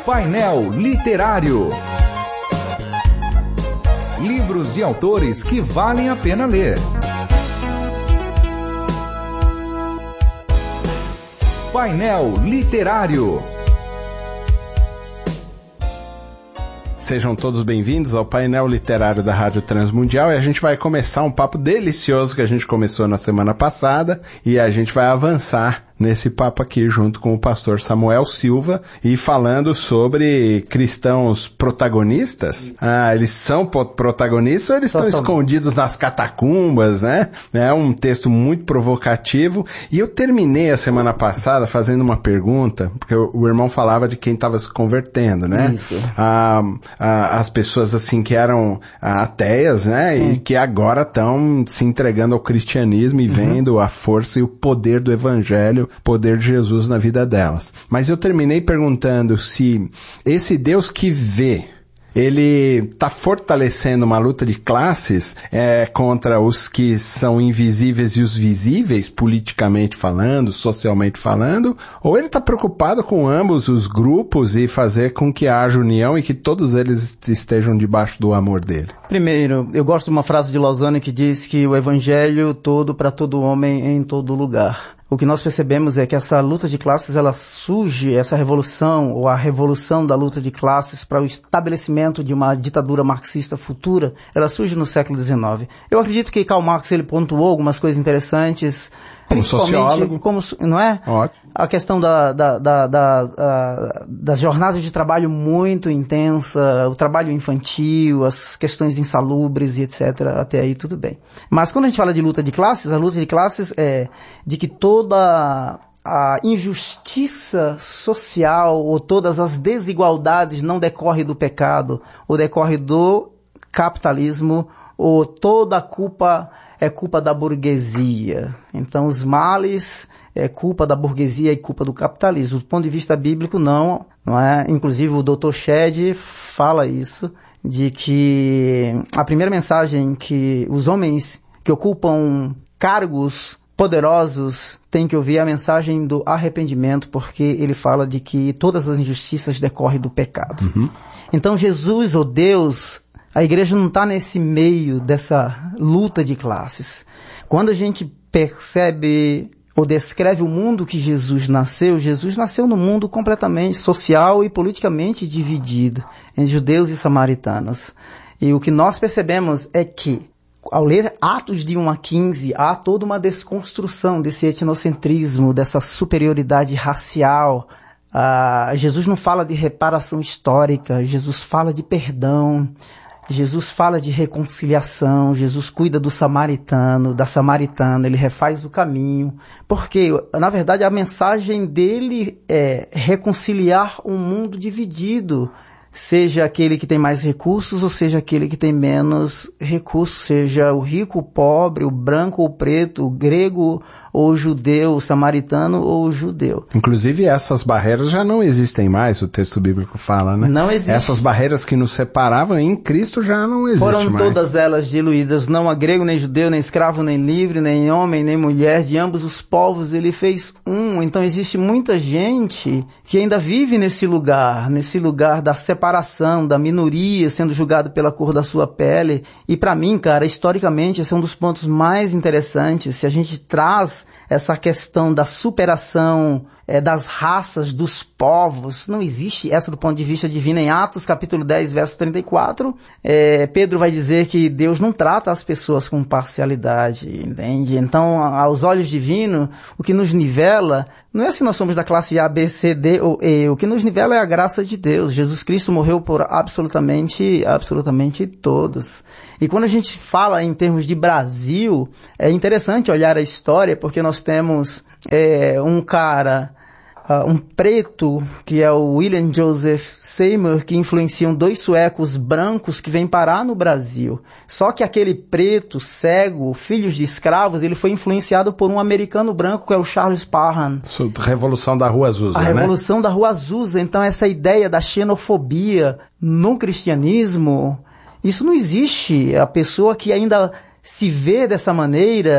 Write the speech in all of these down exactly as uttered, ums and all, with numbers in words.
Painel Literário. Livros e autores que valem a pena ler. Painel Literário. Sejam todos bem-vindos ao painel literário da Rádio Transmundial, e a gente vai começar um papo delicioso que a gente começou na semana passada, e a gente vai avançar nesse papo aqui junto com o pastor Samuel Silva, e falando sobre cristãos protagonistas. Ah, eles são protagonistas ou eles estão escondidos nas catacumbas, né? É um texto muito provocativo, e eu terminei a semana passada fazendo uma pergunta, porque o irmão falava de quem estava se convertendo, né? Isso. Ah, as pessoas assim que eram ateias, né? Sim. E que agora estão se entregando ao cristianismo e vendo uhum. a força e o poder do evangelho, poder de Jesus na vida delas. Mas eu terminei perguntando se esse Deus que vê, ele está fortalecendo uma luta de classes é, contra os que são invisíveis e os visíveis, politicamente falando, socialmente falando, ou ele está preocupado com ambos os grupos e fazer com que haja união e que todos eles estejam debaixo do amor dele? Primeiro, eu gosto de uma frase de Lausanne que diz que o evangelho todo para todo homem em todo lugar. O que nós percebemos é que essa luta de classes, ela surge, essa revolução, ou a revolução da luta de classes para o estabelecimento de uma ditadura marxista futura, ela surge no século dezenove. Eu acredito que Karl Marx, ele pontuou algumas coisas interessantes, como sociólogo, como, não é? Ótimo. A questão da, da, da, da, da, das jornadas de trabalho muito intensa, o trabalho infantil, as questões insalubres e etcétera. Até aí tudo bem. Mas quando a gente fala de luta de classes, a luta de classes é de que toda a injustiça social ou todas as desigualdades não decorre do pecado, ou decorre do capitalismo, ou toda a culpa é culpa da burguesia. Então os males é culpa da burguesia e culpa do capitalismo. Do ponto de vista bíblico, não, não é? Inclusive o doutor Shedd fala isso, de que a primeira mensagem que os homens que ocupam cargos poderosos têm que ouvir é a mensagem do arrependimento, porque ele fala de que todas as injustiças decorrem do pecado. Uhum. Então Jesus, ou Deus, a igreja não está nesse meio dessa luta de classes. Quando a gente percebe ou descreve o mundo que Jesus nasceu, Jesus nasceu num mundo completamente social e politicamente dividido entre judeus e samaritanos. E o que nós percebemos é que, ao ler Atos de um a quinze, há toda uma desconstrução desse etnocentrismo, dessa superioridade racial. Ah, Jesus não fala de reparação histórica, Jesus fala de perdão. Jesus fala de reconciliação, Jesus cuida do samaritano, da samaritana, ele refaz o caminho, porque, na verdade, a mensagem dele é reconciliar um mundo dividido, seja aquele que tem mais recursos ou seja aquele que tem menos recursos, seja o rico, o pobre, o branco ou o preto, o grego ou o judeu, o samaritano ou o judeu. Inclusive essas barreiras já não existem mais, o texto bíblico fala, né? Não existe. Essas barreiras que nos separavam em Cristo já não existem mais. Foram todas elas diluídas, não há grego, nem judeu, nem escravo, nem livre, nem homem, nem mulher, de ambos os povos ele fez um. Então existe muita gente que ainda vive nesse lugar, nesse lugar da separação, da minoria, sendo julgado pela cor da sua pele. E para mim, cara, historicamente, esse é um dos pontos mais interessantes. Se a gente traz essa questão da superação é, das raças, dos povos, não existe essa do ponto de vista divino. Em Atos capítulo dez, verso trinta e quatro, é, Pedro vai dizer que Deus não trata as pessoas com parcialidade, entende? Então, aos olhos divinos, o que nos nivela não é se nós somos da classe A, B, C, D ou E, o que nos nivela é a graça de Deus. Jesus Cristo morreu por absolutamente, absolutamente todos. E quando a gente fala em termos de Brasil, é interessante olhar a história, porque nós temos é, um cara, uh, um preto, que é o William Joseph Seymour, que influenciam dois suecos brancos que vêm parar no Brasil. Só que aquele preto, cego, filhos de escravos, ele foi influenciado por um americano branco, que é o Charles Parham. Revolução da Rua Azusa, A né? Revolução da Rua Azusa. Então essa ideia da xenofobia no cristianismo, isso não existe. A pessoa que ainda se vê dessa maneira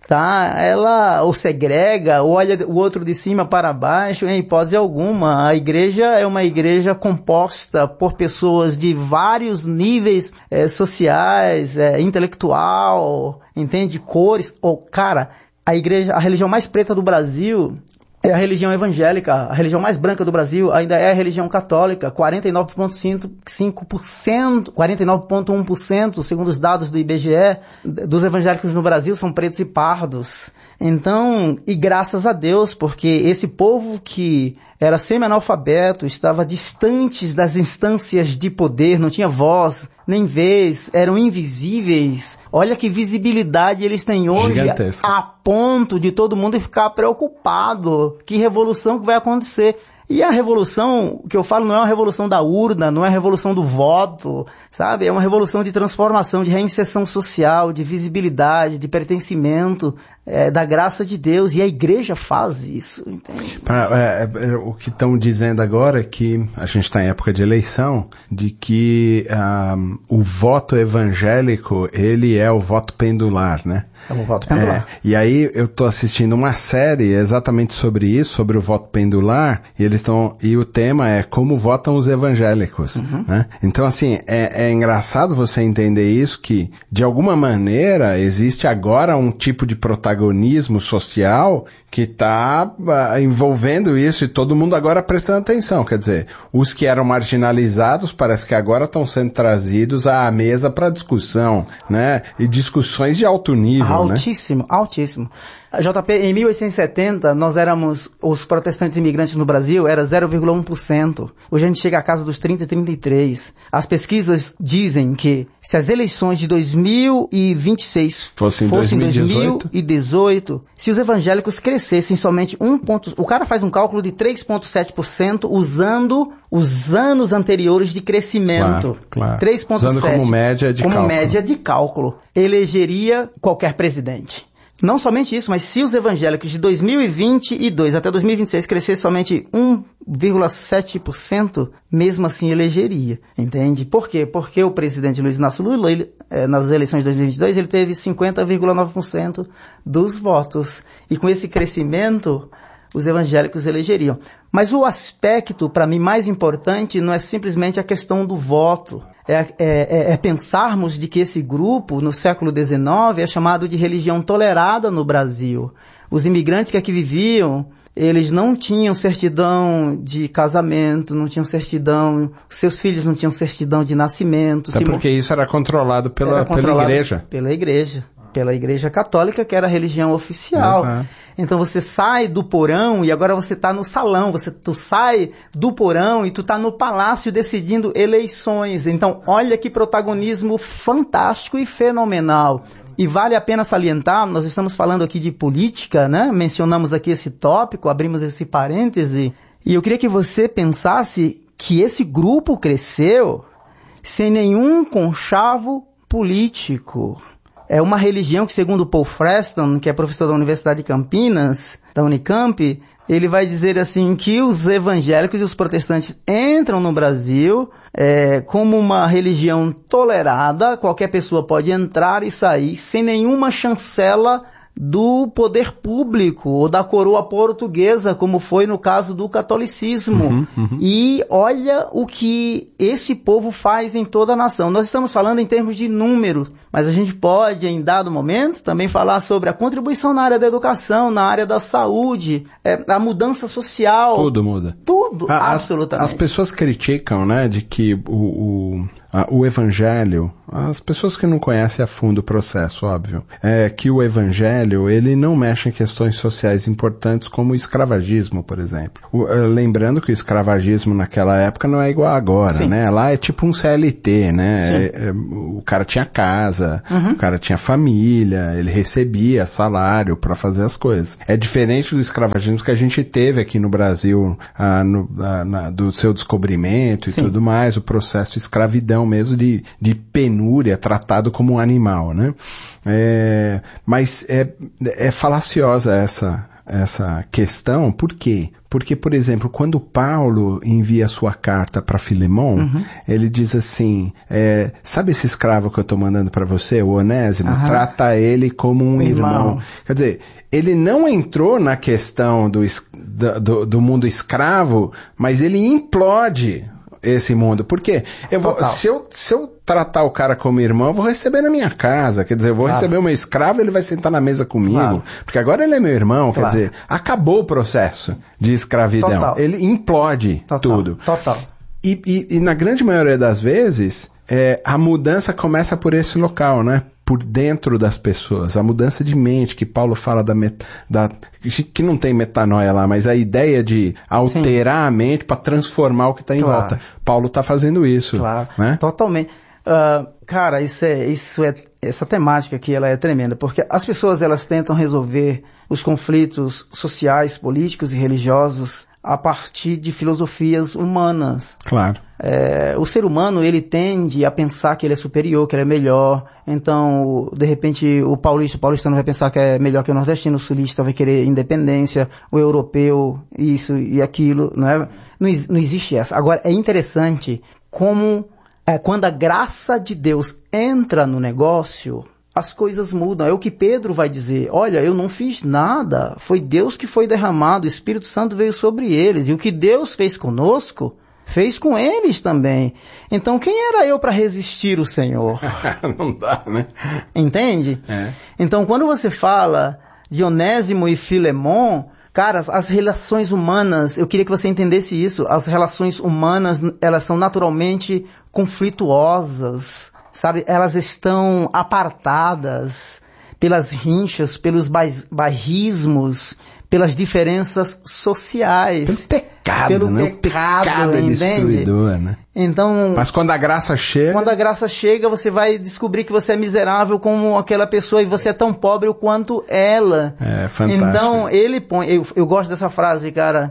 tá? Ela ou segrega, ou olha o outro de cima para baixo, em hipótese alguma. A igreja é uma igreja composta por pessoas de vários níveis é, sociais, é, intelectual, entende? Cores. Ou, cara, a igreja, a religião mais preta do Brasil é a religião evangélica. A religião mais branca do Brasil ainda é a religião católica. quarenta e nove vírgula cinco por cento, quarenta e nove vírgula um por cento, segundo os dados do I B G E, dos evangélicos no Brasil são pretos e pardos. Então, e graças a Deus, porque esse povo que era semi-analfabeto, estava distante das instâncias de poder, não tinha voz, nem vez, eram invisíveis. Olha que visibilidade eles têm hoje, gigantesca, a ponto de todo mundo ficar preocupado. Que revolução que vai acontecer? E a revolução, que eu falo, não é uma revolução da urna, não é a revolução do voto, sabe? É uma revolução de transformação, de reinserção social, de visibilidade, de pertencimento, é, da graça de Deus. E a igreja faz isso, entende? É, é, o que estão dizendo agora é que a gente está em época de eleição, de que um, o voto evangélico, ele é o voto pendular, né? É o voto pendular. É, e aí eu estou assistindo uma série exatamente sobre isso, sobre o voto pendular, e eles estão, e o tema é como votam os evangélicos, uhum. né? Então, assim, é, é engraçado você entender isso, que de alguma maneira existe agora um tipo de protagonismo social que está uh, envolvendo isso, e todo mundo agora prestando atenção. Quer dizer, os que eram marginalizados parece que agora estão sendo trazidos à mesa para discussão, né? E discussões de alto nível, altíssimo, né? Altíssimo. J P, em mil oitocentos e setenta, nós éramos, os protestantes imigrantes no Brasil, era zero vírgula um por cento. Hoje a gente chega à casa dos trinta, trinta e três. As pesquisas dizem que se as eleições de dois mil e vinte e seis fossem em fossem dois mil e dezoito? dois mil e dezoito, se os evangélicos crescessem somente um ponto, o cara faz um cálculo de três vírgula sete por cento usando os anos anteriores de crescimento. Claro, claro. três vírgula sete. Usando como média de como cálculo. Como média de cálculo. Elegeria qualquer presidente. Não somente isso, mas se os evangélicos de dois mil e vinte e dois até dois mil e vinte e seis crescessem somente um vírgula sete por cento, mesmo assim elegeria, entende? Por quê? Porque o presidente Luiz Inácio Lula, ele, eh, nas eleições de dois mil e vinte e dois, ele teve cinquenta vírgula nove por cento dos votos. E com esse crescimento, os evangélicos elegeriam. Mas o aspecto, para mim, mais importante não é simplesmente a questão do voto. É, é, é pensarmos de que esse grupo, no século dezenove, é chamado de religião tolerada no Brasil. Os imigrantes que aqui viviam, eles não tinham certidão de casamento, não tinham certidão, seus filhos não tinham certidão de nascimento. É porque isso era controlado pela, era controlado pela igreja. Pela igreja. Pela igreja católica, que era a religião oficial. Exato. Então você sai do porão e agora você está no salão, você, tu sai do porão e tu está no palácio decidindo eleições. Então olha que protagonismo fantástico e fenomenal. E vale a pena salientar, nós estamos falando aqui de política, né? Mencionamos aqui esse tópico, abrimos esse parêntese, e eu queria que você pensasse que esse grupo cresceu sem nenhum conchavo político. É uma religião que, segundo Paul Freston, que é professor da Universidade de Campinas, da Unicamp, ele vai dizer assim que os evangélicos e os protestantes entram no Brasil é, como uma religião tolerada, qualquer pessoa pode entrar e sair sem nenhuma chancela do poder público ou da coroa portuguesa, como foi no caso do catolicismo. Uhum, uhum. E olha o que esse povo faz em toda a nação. Nós estamos falando em termos de números, mas a gente pode, em dado momento, também falar sobre a contribuição na área da educação, na área da saúde, é, a mudança social. Tudo muda. Tudo, a, absolutamente. As pessoas criticam, né, de que o, o, a, o evangelho, as pessoas que não conhecem a fundo o processo, óbvio, é que o evangelho ele não mexe em questões sociais importantes como o escravagismo, por exemplo. O, lembrando que o escravagismo naquela época não é igual agora, Sim. né? Lá é tipo um C L T, né? É, é, o cara tinha casa, uhum. o cara tinha família, ele recebia salário para fazer as coisas. É diferente do escravagismo que a gente teve aqui no Brasil, ah, no, ah, na, do seu descobrimento e Sim. tudo mais, o processo de escravidão mesmo, de, de penúria, tratado como um animal, né? É, mas é, é falaciosa essa, essa questão, por quê? Porque, por exemplo, quando Paulo envia a sua carta para Filemon, uhum. ele diz assim, é, sabe esse escravo que eu estou mandando para você, o Onésimo? Uhum. Trata ele como um irmão. irmão. Quer dizer, ele não entrou na questão do, do, do mundo escravo, mas ele implode esse mundo. Por quê? Eu vou, se, eu, se eu tratar o cara como irmão, eu vou receber na minha casa. Quer dizer, eu vou claro. receber o meu escravo, ele vai sentar na mesa comigo. Claro. Porque agora ele é meu irmão. Claro. Quer dizer, acabou o processo de escravidão. Total. Ele implode Total. tudo. Total. E, e, e na grande maioria das vezes, é, a mudança começa por esse local, né? Por dentro das pessoas, a mudança de mente, que Paulo fala da, met, da que não tem metanoia lá, mas a ideia de alterar Sim. a mente para transformar o que está em claro. volta. Paulo está fazendo isso. Claro, né? Totalmente. Uh, cara, isso é, isso é, essa temática aqui ela é tremenda, porque as pessoas elas tentam resolver os conflitos sociais, políticos e religiosos a partir de filosofias humanas. Claro. É, o ser humano, ele tende a pensar que ele é superior, que ele é melhor. Então, de repente, o paulista, o paulistano vai pensar que é melhor que o nordestino, o sulista vai querer independência, o europeu, isso e aquilo, não é? Não, não existe essa. Agora, é interessante como, é, quando a graça de Deus entra no negócio, as coisas mudam. É o que Pedro vai dizer. Olha, eu não fiz nada. Foi Deus que foi derramado. O Espírito Santo veio sobre eles. E o que Deus fez conosco, fez com eles também. Então, quem era eu para resistir o Senhor? Não dá, né? Entende? É. Então, quando você fala de Onésimo e Filemon, cara, as relações humanas, eu queria que você entendesse isso. As relações humanas, elas são naturalmente conflituosas. Sabe, elas estão apartadas pelas rinchas, pelos bairrismos, pelas diferenças sociais. Pelo pecado, pelo né? Pecado, o pecado é destruidor, né? Então, mas quando a graça chega... Quando a graça chega, você vai descobrir que você é miserável como aquela pessoa e você é tão pobre quanto ela. É, fantástico. Então, ele põe... Eu, eu gosto dessa frase, cara.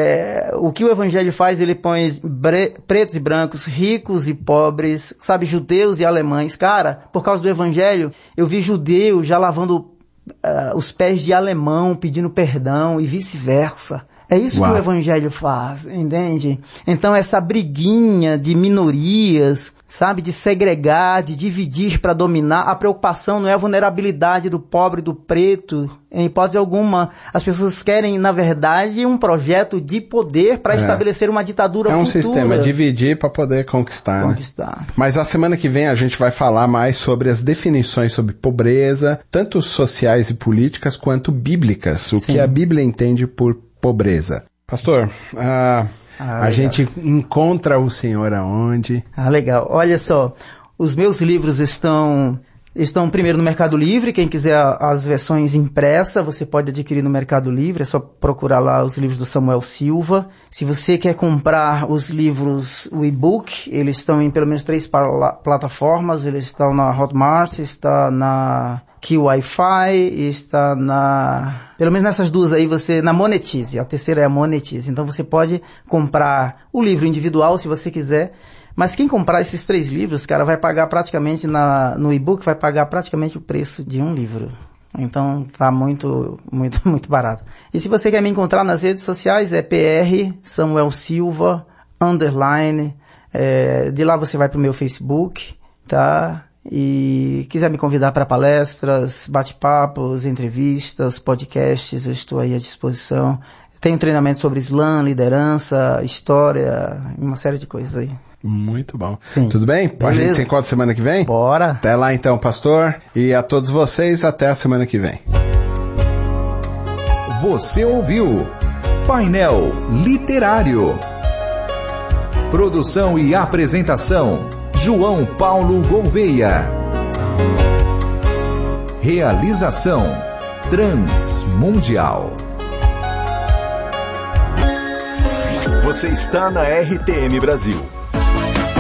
É, o que o Evangelho faz, ele põe bre, pretos e brancos, ricos e pobres, sabe, judeus e alemães. Cara, por causa do Evangelho, eu vi judeu já lavando uh, os pés de alemão, pedindo perdão e vice-versa. É isso Uau. que o Evangelho faz, entende? Então essa briguinha de minorias, sabe, de segregar, de dividir para dominar, a preocupação não é a vulnerabilidade do pobre, do preto, em hipótese alguma. As pessoas querem, na verdade, um projeto de poder para é. estabelecer uma ditadura futura. É um futura. sistema, dividir para poder conquistar. Conquistar. Né? Mas a semana que vem a gente vai falar mais sobre as definições sobre pobreza, tanto sociais e políticas quanto bíblicas, o Sim. que a Bíblia entende por pobreza. Pastor, ah, ah, a gente encontra o Senhor aonde? Ah, legal. Olha só, os meus livros estão, estão primeiro no Mercado Livre. Quem quiser as versões impressas, você pode adquirir no Mercado Livre. É só procurar lá os livros do Samuel Silva. Se você quer comprar os livros, o e-book, eles estão em pelo menos três plataformas. Eles estão na Hotmart, está na que o Wi-Fi está na... Pelo menos nessas duas aí, você... Na Monetize. A terceira é a Monetize. Então você pode comprar o livro individual, se você quiser. Mas quem comprar esses três livros, cara, vai pagar praticamente... Na, no e-book, vai pagar praticamente o preço de um livro. Então tá muito, muito, muito barato. E se você quer me encontrar nas redes sociais, é P R Samuel Silva, underline. É, de lá você vai pro meu Facebook, tá? E quiser me convidar para palestras, bate-papos, entrevistas, podcasts, eu estou aí à disposição. Tenho treinamento sobre Islã, liderança, história, uma série de coisas aí. Muito bom. Sim. Tudo bem? Beleza. A gente se encontra semana que vem? Bora. Até lá então, pastor. E a todos vocês, até a semana que vem. Você ouviu Painel Literário. Produção e apresentação João Paulo Gouveia. Realização Transmundial. Você está na R T M Brasil.